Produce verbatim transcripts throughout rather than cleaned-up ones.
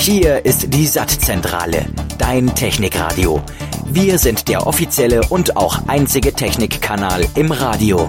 Hier ist die S A T-Zentrale, dein Technikradio. Wir sind der offizielle und auch einzige Technikkanal im Radio.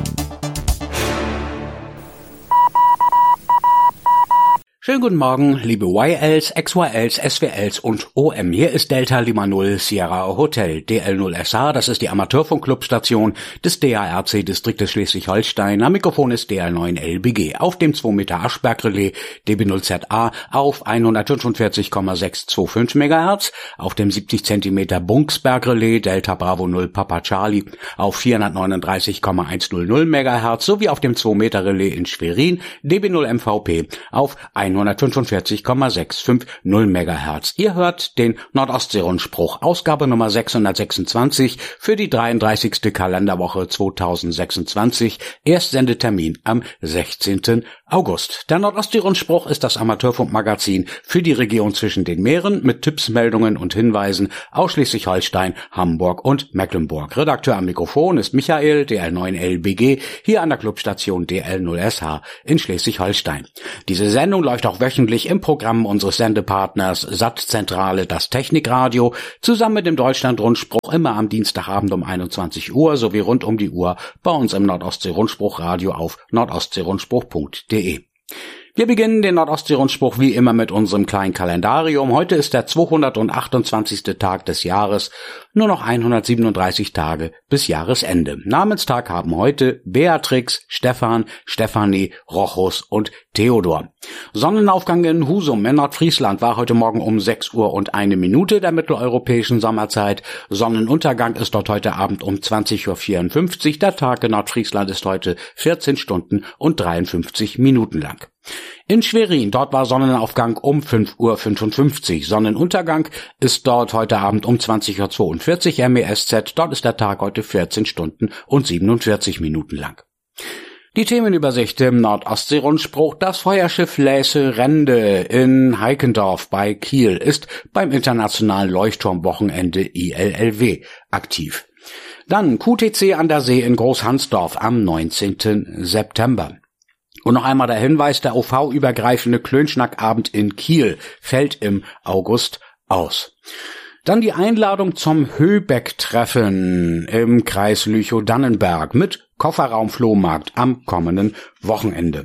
Schönen guten Morgen, liebe Y Ls, X Y Ls, S W Ls und O M. Hier ist Delta Lima null Sierra Hotel, D L null S H, das ist die Amateurfunk-Clubstation des D A R C-Distriktes Schleswig-Holstein. Am Mikrofon ist D R neun L B G. Auf dem zwei Meter Aschberg-Relais D B null Z A auf hundertfünfundvierzig Komma sechshundertfünfundzwanzig Megahertz, auf dem siebzig Zentimeter Bunksberg-Relais Delta Bravo null Papa Charlie auf vierhundertneununddreißig Komma hundertzehn Megahertz sowie auf dem zwei Meter Relais in Schwerin D B null M V P auf hundertfünfundvierzig Komma sechshundertfünfzig Megahertz. Ihr hört den Nordostsee-Rundspruch, Ausgabe Nummer sechshundertsechsundzwanzig für die dreiunddreißigste Kalenderwoche zweitausendsechsundzwanzig, Erstsendetermin am sechzehnten August. Der Nordostsee-Rundspruch ist das Amateurfunkmagazin für die Region zwischen den Meeren mit Tipps, Meldungen und Hinweisen aus Schleswig-Holstein, Hamburg und Mecklenburg. Redakteur am Mikrofon ist Michael, D L neun L B G, hier an der Clubstation D L null S H in Schleswig-Holstein. Diese Sendung läuft auch wöchentlich im Programm unseres Sendepartners S A T-Zentrale, das Technikradio, zusammen mit dem Deutschland-Rundspruch immer am Dienstagabend um einundzwanzig Uhr sowie rund um die Uhr bei uns im Nordostsee-Rundspruch-Radio auf nordostseerundspruch punkt de. Wir beginnen den Nordostsee-Rundspruch wie immer mit unserem kleinen Kalendarium. Heute ist der zweihundertachtundzwanzigste Tag des Jahres, nur noch hundertsiebenunddreißig Tage bis Jahresende. Namenstag haben heute Beatrix, Stefan, Stefanie, Rochus und Theodor. Sonnenaufgang in Husum in Nordfriesland war heute Morgen um sechs Uhr und eine Minute der mitteleuropäischen Sommerzeit. Sonnenuntergang ist dort heute Abend um zwanzig Uhr vierundfünfzig. Der Tag in Nordfriesland ist heute vierzehn Stunden und dreiundfünfzig Minuten lang. In Schwerin, dort war Sonnenaufgang um fünf Uhr fünfundfünfzig. Sonnenuntergang ist dort heute Abend um zwanzig Uhr zweiundvierzig M E S Z. Dort ist der Tag heute vierzehn Stunden und siebenundvierzig Minuten lang. Die Themenübersicht im Nordostsee-Rundspruch. Das Feuerschiff Läse Rende in Heikendorf bei Kiel ist beim internationalen Leuchtturmwochenende I L L W aktiv. Dann Q T C an der See in Großhansdorf am neunzehnten September. Und noch einmal der Hinweis, der O V-übergreifende Klönschnackabend in Kiel fällt im August aus. Dann die Einladung zum Höbeck-Treffen im Kreis Lüchow-Dannenberg mit Kofferraumflohmarkt am kommenden Wochenende.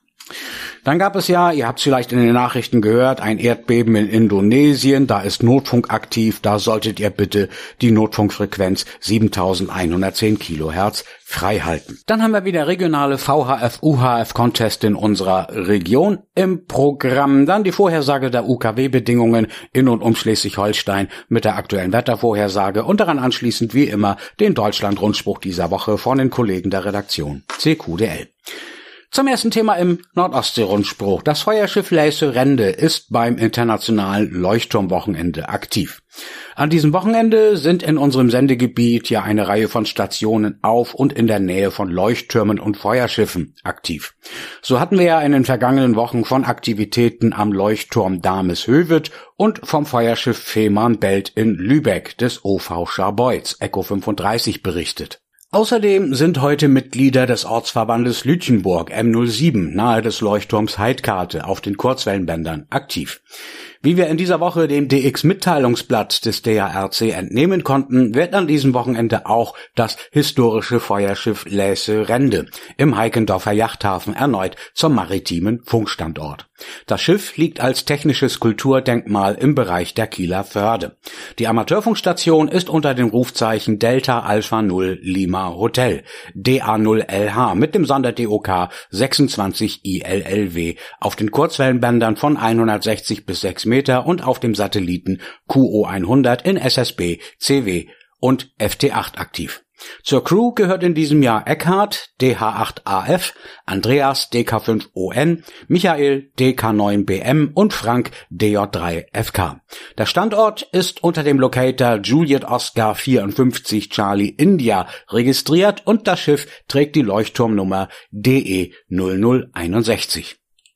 Dann gab es ja, ihr habt es vielleicht in den Nachrichten gehört, ein Erdbeben in Indonesien, da ist Notfunk aktiv, da solltet ihr bitte die Notfunkfrequenz siebentausendeinhundertzehn Kilohertz freihalten. Dann haben wir wieder regionale V H F-U H F-Contest in unserer Region im Programm. Dann die Vorhersage der U K W-Bedingungen in und um Schleswig-Holstein mit der aktuellen Wettervorhersage und daran anschließend wie immer den Deutschland-Rundspruch dieser Woche von den Kollegen der Redaktion C Q D L. Zum ersten Thema im Nordostsee-Rundspruch. Das Feuerschiff Läse Rende ist beim internationalen Leuchtturmwochenende aktiv. An diesem Wochenende sind in unserem Sendegebiet ja eine Reihe von Stationen auf und in der Nähe von Leuchttürmen und Feuerschiffen aktiv. So hatten wir ja in den vergangenen Wochen von Aktivitäten am Leuchtturm Dameshövet und vom Feuerschiff Fehmarnbelt in Lübeck des O V Scharbeutz Echo fünfunddreißig berichtet. Außerdem sind heute Mitglieder des Ortsverbandes Lütjenburg M null sieben nahe des Leuchtturms Heidkarte auf den Kurzwellenbändern aktiv. Wie wir in dieser Woche dem D X-Mitteilungsblatt des D A R C entnehmen konnten, wird an diesem Wochenende auch das historische Feuerschiff Läse Rende im Heikendorfer Yachthafen erneut zum maritimen Funkstandort. Das Schiff liegt als technisches Kulturdenkmal im Bereich der Kieler Förde. Die Amateurfunkstation ist unter dem Rufzeichen Delta Alpha null Lima Hotel D A null L H mit dem Sonder-D O K sechsundzwanzig I L L W auf den Kurzwellenbändern von hundertsechzig bis sechs Meter und auf dem Satelliten Q O hundert in S S B, C W und F T acht aktiv. Zur Crew gehört in diesem Jahr Eckhard, D H acht A F, Andreas, D K fünf O N, Michael, D K neun B M und Frank, D J drei F K. Der Standort ist unter dem Locator Juliet Oscar vierundfünfzig Charlie India registriert und das Schiff trägt die Leuchtturmnummer D E null null einundsechzig.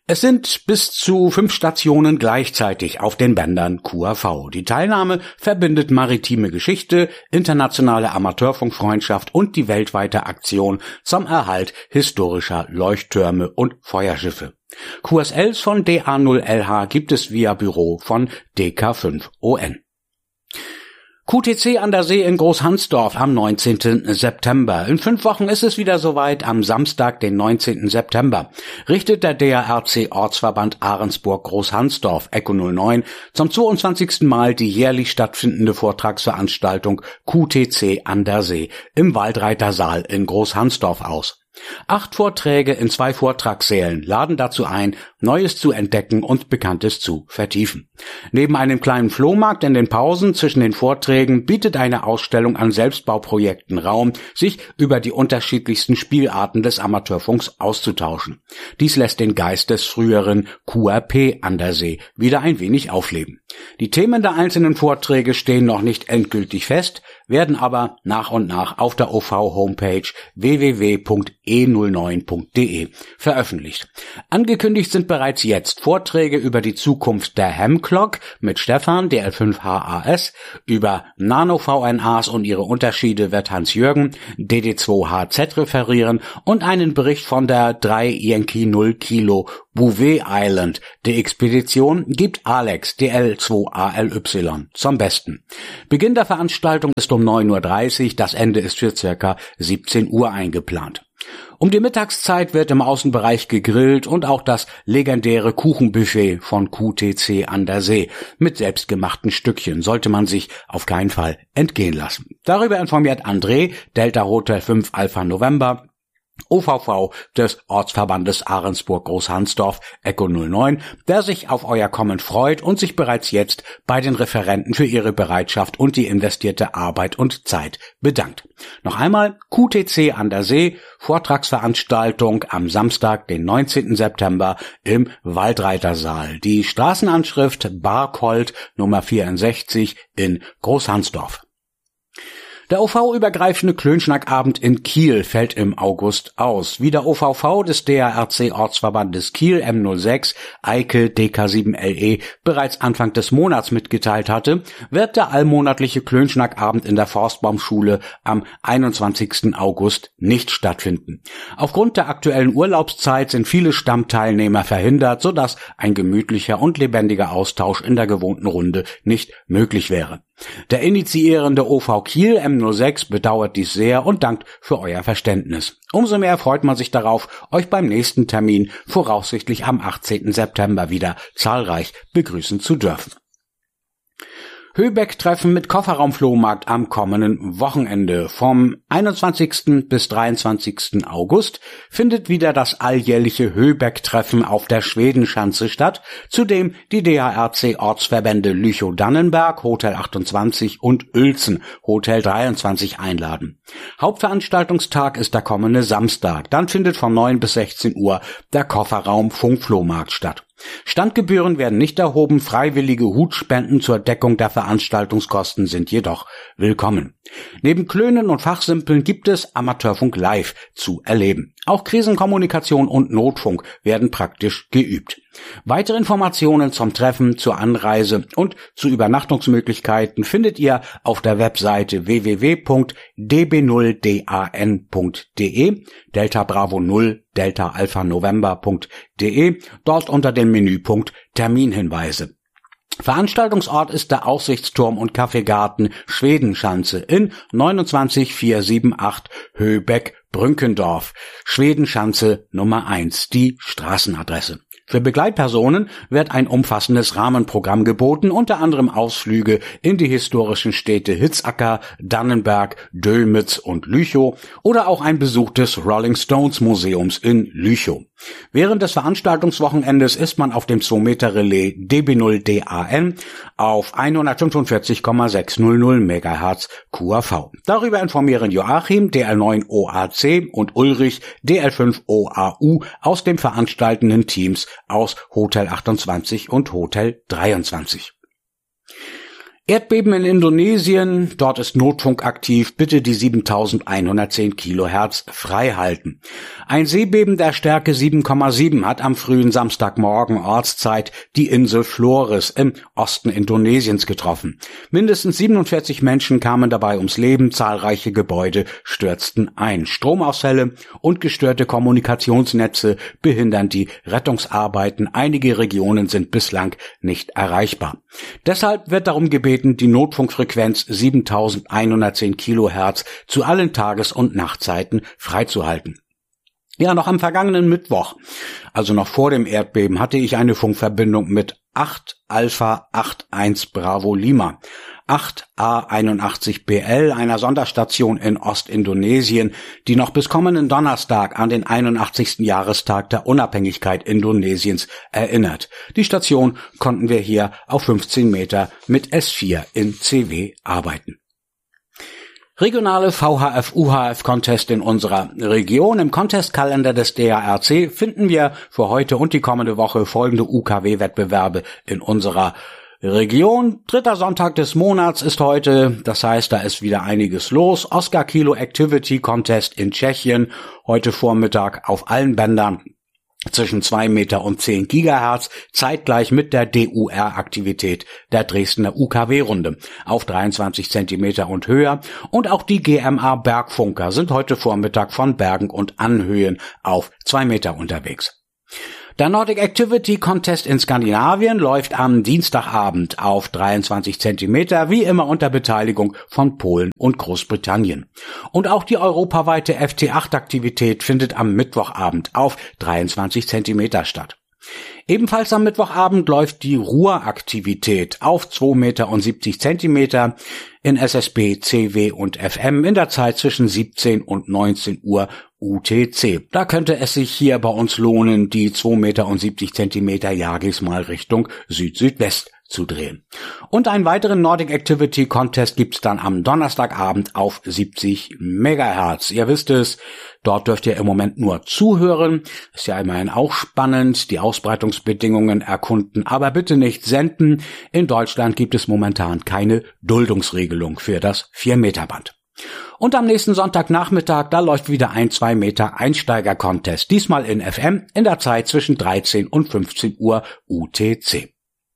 Es sind bis zu fünf Stationen gleichzeitig auf den Bändern Q A V. Die Teilnahme verbindet maritime Geschichte, internationale Amateurfunkfreundschaft und die weltweite Aktion zum Erhalt historischer Leuchttürme und Feuerschiffe. Q S Ls von D A null L H gibt es via Büro von D K fünf O N. Q T C an der See in Großhansdorf am neunzehnten September. In fünf Wochen ist es wieder soweit. Am Samstag, den neunzehnten September, richtet der D A R C Ortsverband Ahrensburg Großhansdorf Echo null neun zum zweiundzwanzigsten Mal die jährlich stattfindende Vortragsveranstaltung Q T C an der See im Waldreitersaal in Großhansdorf aus. Acht Vorträge in zwei Vortragssälen laden dazu ein, Neues zu entdecken und Bekanntes zu vertiefen. Neben einem kleinen Flohmarkt in den Pausen zwischen den Vorträgen bietet eine Ausstellung an Selbstbauprojekten Raum, sich über die unterschiedlichsten Spielarten des Amateurfunks auszutauschen. Dies lässt den Geist des früheren Q R P an der See wieder ein wenig aufleben. Die Themen der einzelnen Vorträge stehen noch nicht endgültig fest, werden aber nach und nach auf der O V-Homepage w w w punkt e null neun punkt d e veröffentlicht. Angekündigt sind bereits jetzt Vorträge über die Zukunft der Ham Clock mit Stefan, D L fünf H A S, über Nano-V N As und ihre Unterschiede wird Hans-Jürgen, D D zwei H Z, referieren und einen Bericht von der drei Yankee null Kilo Bouvet Island. Die Expedition gibt Alex, D L zwei A L Y, zum Besten. Beginn der Veranstaltung ist um neun Uhr dreißig, das Ende ist für circa siebzehn Uhr eingeplant. Um die Mittagszeit wird im Außenbereich gegrillt und auch das legendäre Kuchenbuffet von Q T C an der See mit selbstgemachten Stückchen sollte man sich auf keinen Fall entgehen lassen. Darüber informiert André, Delta Hotel fünf Alpha November, O V V des Ortsverbandes Ahrensburg Großhansdorf Echo null neun, der sich auf euer Kommen freut und sich bereits jetzt bei den Referenten für ihre Bereitschaft und die investierte Arbeit und Zeit bedankt. Noch einmal Q T C an der See, Vortragsveranstaltung am Samstag, den neunzehnten September im Waldreitersaal. Die Straßenanschrift Barkold Nummer vierundsechzig in Großhansdorf. Der O V-übergreifende Klönschnackabend in Kiel fällt im August aus. Wie der O V V des D A R C-Ortsverbandes Kiel M null sechs Eike D K sieben L E bereits Anfang des Monats mitgeteilt hatte, wird der allmonatliche Klönschnackabend in der Forstbaumschule am einundzwanzigsten August nicht stattfinden. Aufgrund der aktuellen Urlaubszeit sind viele Stammteilnehmer verhindert, sodass ein gemütlicher und lebendiger Austausch in der gewohnten Runde nicht möglich wäre. Der initiierende O V Kiel M null sechs bedauert dies sehr und dankt für euer Verständnis. Umso mehr freut man sich darauf, euch beim nächsten Termin, voraussichtlich am achtzehnten September, wieder zahlreich begrüßen zu dürfen. Höbeck-Treffen mit Kofferraumflohmarkt am kommenden Wochenende. Vom einundzwanzigsten bis dreiundzwanzigsten August findet wieder das alljährliche Höbeck-Treffen auf der Schwedenschanze statt, zu dem die D A R C-Ortsverbände Lüchow-Dannenberg, Hotel achtundzwanzig und Uelzen, Hotel dreiundzwanzig einladen. Hauptveranstaltungstag ist der kommende Samstag. Dann findet von neun bis sechzehn Uhr der Kofferraum-Funkflohmarkt statt. Standgebühren werden nicht erhoben, freiwillige Hutspenden zur Deckung der Veranstaltungskosten sind jedoch willkommen. Neben Klönen und Fachsimpeln gibt es Amateurfunk live zu erleben. Auch Krisenkommunikation und Notfunk werden praktisch geübt. Weitere Informationen zum Treffen, zur Anreise und zu Übernachtungsmöglichkeiten findet ihr auf der Webseite w w w punkt d b null dan punkt d e, Delta Bravo null, Delta Alpha November punkt d e, dort unter dem Menüpunkt Terminhinweise. Veranstaltungsort ist der Aussichtsturm und Kaffeegarten Schwedenschanze in neunundzwanzig vierhundertachtundsiebzig Höbeck, Brünkendorf. Schwedenschanze Nummer eins, die Straßenadresse. Für Begleitpersonen wird ein umfassendes Rahmenprogramm geboten, unter anderem Ausflüge in die historischen Städte Hitzacker, Dannenberg, Dölmitz und Lüchow oder auch ein Besuch des Rolling Stones Museums in Lüchow. Während des Veranstaltungswochenendes ist man auf dem zwei Meter Relais D B null D A N auf hundertfünfundvierzig Komma sechshundert Megahertz Q A V. Darüber informieren Joachim, D L neun O A C und Ulrich, D L fünf O A U aus dem veranstaltenden Teams aus Hotel achtundzwanzig und Hotel dreiundzwanzig. Erdbeben in Indonesien, dort ist Notfunk aktiv, bitte die siebentausendeinhundertzehn Kilohertz freihalten. Ein Seebeben der Stärke sieben Komma sieben hat am frühen Samstagmorgen Ortszeit die Insel Flores im Osten Indonesiens getroffen. Mindestens siebenundvierzig Menschen kamen dabei ums Leben, zahlreiche Gebäude stürzten ein. Stromausfälle und gestörte Kommunikationsnetze behindern die Rettungsarbeiten. Einige Regionen sind bislang nicht erreichbar. Deshalb wird darum gebeten, die Notfunkfrequenz siebentausendeinhundertzehn Kilohertz zu allen Tages- und Nachtzeiten freizuhalten. Ja, noch am vergangenen Mittwoch, also noch vor dem Erdbeben, hatte ich eine Funkverbindung mit acht Alpha acht eins Bravo Lima, acht A einundachtzig B L, einer Sonderstation in Ostindonesien, die noch bis kommenden Donnerstag an den einundachtzigsten Jahrestag der Unabhängigkeit Indonesiens erinnert. Die Station konnten wir hier auf fünfzehn Meter mit S vier in C W arbeiten. Regionale V H F-U H F-Contest in unserer Region. Im Contestkalender des D A R C finden wir für heute und die kommende Woche folgende U K W-Wettbewerbe in unserer Region. Dritter Sonntag des Monats ist heute, das heißt, da ist wieder einiges los. Oscar Kilo Activity Contest in Tschechien, heute Vormittag auf allen Bändern zwischen zwei Meter und zehn Gigahertz, zeitgleich mit der D U R-Aktivität der Dresdner U K W-Runde auf dreiundzwanzig Zentimeter und höher. Und auch die G M A Bergfunker sind heute Vormittag von Bergen und Anhöhen auf zwei Meter unterwegs. Der Nordic Activity Contest in Skandinavien läuft am Dienstagabend auf dreiundzwanzig Zentimeter, wie immer unter Beteiligung von Polen und Großbritannien. Und auch die europaweite F T acht Aktivität findet am Mittwochabend auf dreiundzwanzig Zentimeter statt. Ebenfalls am Mittwochabend läuft die Ruhr-Aktivität auf zwei Meter und siebzig Zentimeter in S S B, C W und F M in der Zeit zwischen siebzehn und neunzehn Uhr U T C. Da könnte es sich hier bei uns lohnen, die zwei Meter und siebzig Zentimeter Jagis mal Richtung Süd-Südwest zu drehen. Und einen weiteren Nordic Activity Contest gibt's dann am Donnerstagabend auf siebzig Megahertz. Ihr wisst es, dort dürft ihr im Moment nur zuhören. Ist ja immerhin auch spannend, die Ausbreitungsbedingungen erkunden, aber bitte nicht senden. In Deutschland gibt es momentan keine Duldungsregelung für das vier Meter Band. Und am nächsten Sonntagnachmittag, da läuft wieder ein zwei Meter Einsteiger-Contest, diesmal in F M in der Zeit zwischen dreizehn und fünfzehn Uhr U T C.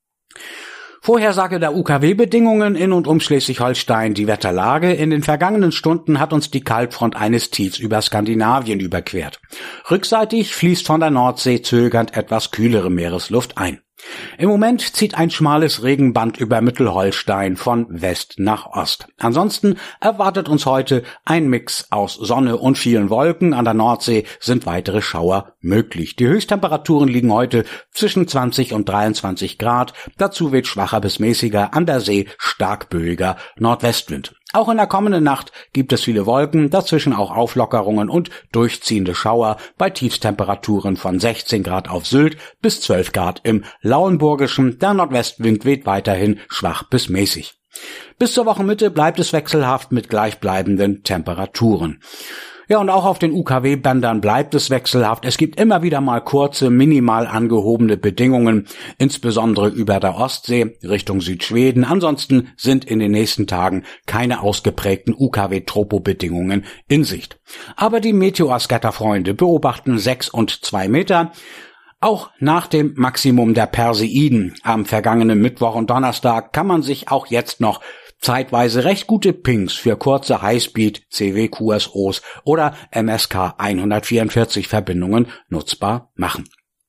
Vorhersage der U K W-Bedingungen in und um Schleswig-Holstein. Die Wetterlage: In den vergangenen Stunden hat uns die Kaltfront eines Tiefs über Skandinavien überquert. Rückseitig fließt von der Nordsee zögernd etwas kühlere Meeresluft ein. Im Moment zieht ein schmales Regenband über Mittelholstein von West nach Ost. Ansonsten erwartet uns heute ein Mix aus Sonne und vielen Wolken. An der Nordsee sind weitere Schauer möglich. Die Höchsttemperaturen liegen heute zwischen zwanzig und dreiundzwanzig Grad. Dazu weht schwacher bis mäßiger, an der See stark böiger Nordwestwind. Auch in der kommenden Nacht gibt es viele Wolken, dazwischen auch Auflockerungen und durchziehende Schauer bei Tiefstemperaturen von sechzehn Grad auf Sylt bis zwölf Grad im Lauenburgischen. Der Nordwestwind weht weiterhin schwach bis mäßig. Bis zur Wochenmitte bleibt es wechselhaft mit gleichbleibenden Temperaturen. Ja, und auch auf den U K W-Bändern bleibt es wechselhaft. Es gibt immer wieder mal kurze, minimal angehobene Bedingungen, insbesondere über der Ostsee Richtung Südschweden. Ansonsten sind in den nächsten Tagen keine ausgeprägten U K W-Tropo-Bedingungen in Sicht. Aber die Meteorscatter-Freunde beobachten sechs und zwei Meter. Auch nach dem Maximum der Perseiden am vergangenen Mittwoch und Donnerstag kann man sich auch jetzt noch zeitweise recht gute Pings für kurze Highspeed C W Q S Os oder M S K hundertvierundvierzig Verbindungen nutzbar machen.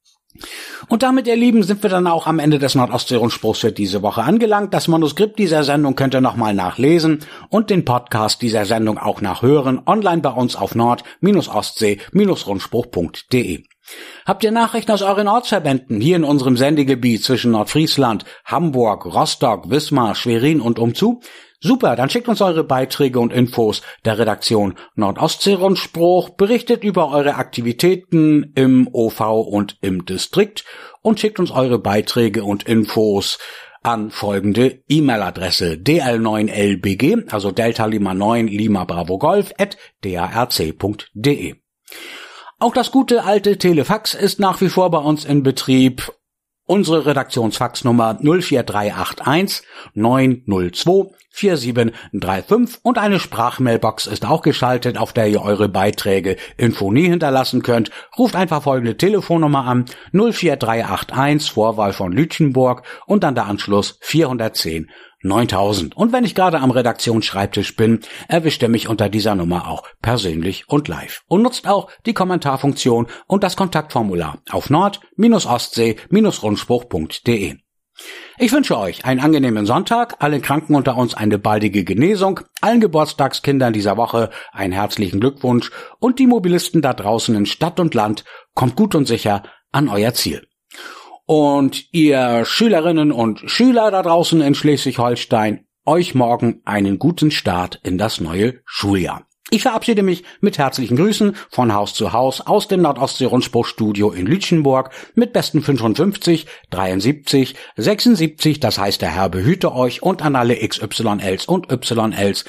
Und damit, ihr Lieben, sind wir dann auch am Ende des Nordostsee-Rundspruchs für diese Woche angelangt. Das Manuskript dieser Sendung könnt ihr nochmal nachlesen und den Podcast dieser Sendung auch nachhören, online bei uns auf nord ostsee rundspruch punkt de. Habt ihr Nachrichten aus euren Ortsverbänden hier in unserem Sendegebiet zwischen Nordfriesland, Hamburg, Rostock, Wismar, Schwerin und umzu? Super, dann schickt uns eure Beiträge und Infos der Redaktion Nordostsee-Rundspruch, berichtet über eure Aktivitäten im O V und im Distrikt und schickt uns eure Beiträge und Infos an folgende E-Mail-Adresse: d l neun l b g, also Delta Lima neun Lima Bravo Golf at d a r c punkt de. Auch das gute alte Telefax ist nach wie vor bei uns in Betrieb Unsere Redaktionsfaxnummer null vier drei acht eins neun null zwei vier sieben drei fünf und eine Sprachmailbox ist auch geschaltet, auf der ihr eure Beiträge in Phonie hinterlassen könnt. Ruft einfach folgende Telefonnummer an: null vier drei acht eins, Vorwahl von Lütjenburg und dann der Anschluss vierhundertzehn neuntausend. Und wenn ich gerade am Redaktionsschreibtisch bin, erwischt ihr mich unter dieser Nummer auch persönlich und live. Und nutzt auch die Kommentarfunktion und das Kontaktformular auf nord ostsee rundspruch punkt de. Ich wünsche euch einen angenehmen Sonntag, allen Kranken unter uns eine baldige Genesung, allen Geburtstagskindern dieser Woche einen herzlichen Glückwunsch und die Mobilisten da draußen in Stadt und Land, kommt gut und sicher an euer Ziel. Und ihr Schülerinnen und Schüler da draußen in Schleswig-Holstein, euch morgen einen guten Start in das neue Schuljahr. Ich verabschiede mich mit herzlichen Grüßen von Haus zu Haus aus dem Nordostsee-Rundspruchstudio in Lütjenburg mit besten fünfundfünfzig, dreiundsiebzig, sechsundsiebzig, das heißt der Herr behüte euch, und an alle X Y Ls und Y Ls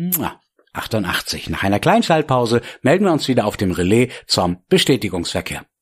achtundachtzig. Nach einer kleinen Schaltpause melden wir uns wieder auf dem Relais zum Bestätigungsverkehr.